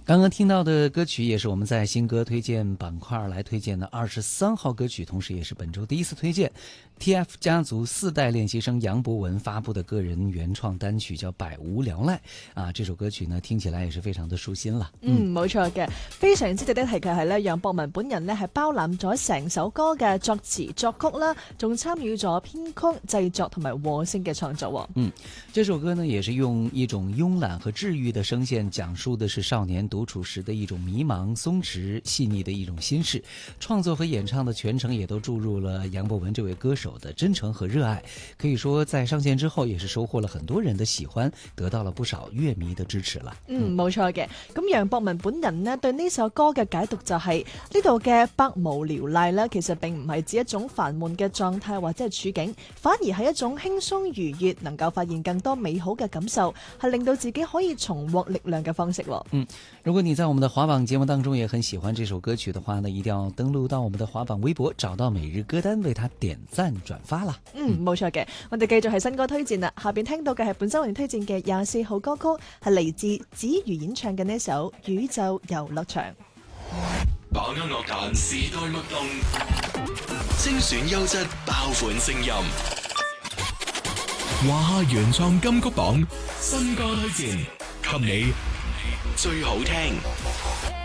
刚刚听到的歌曲也是我们在新歌推荐板块来推荐的23号歌曲，同时也是本周第一次推荐 TF 家族4代练習生楊博文發布的個人原創單曲叫《百無聊賴》啊，這首歌曲呢聽起來也是非常的舒心啦。 冇錯嘅，非常之值得提嘅係咧，楊博文本人咧係包攬咗成首歌嘅作詞作曲啦，仲參與咗編曲、製作同埋和聲嘅創作。 這首歌呢也是用一種慵懶和治癒的聲線，講述的是少年獨處時的一種迷茫、鬆弛、細膩的一種心事。創作和演唱的全程也都注入了楊博文這位歌手的真誠和熱愛，可以說在上線之後也是收穫了很多人的喜歡，得到了不少樂迷的支持啦。 冇錯嘅。咁楊博文本人呢對呢首歌嘅解讀就係呢度嘅百無聊賴呢，其實並唔係指一種煩悶嘅狀態或者係處境，反而係一種輕鬆愉悅，能夠發現更多美好嘅感受，係令到自己可以重獲力量嘅方式。 如果你在我們的華榜節目當中也很喜歡這首歌曲的話呢，一定要登錄到我們的華榜微博，找到每日歌單，為它點讚轉發啦。 冇錯嘅，我哋繼續係新歌推薦啦。下邊聽到嘅係本周為你推薦嘅24號歌曲，係嚟自子瑜演唱嘅呢首《宇宙遊樂場》。 把握樂壇時代脈動，精選優質爆款聲音。華夏原創金曲榜新歌推薦，給你最好聽。